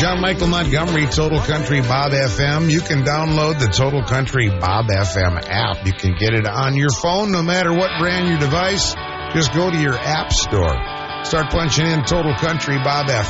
John Michael Montgomery, Total Country Bob FM. You can download the Total Country Bob FM app. You can get it on your phone no matter what brand your device. Just go to your app store. Start punching in Total Country Bob FM.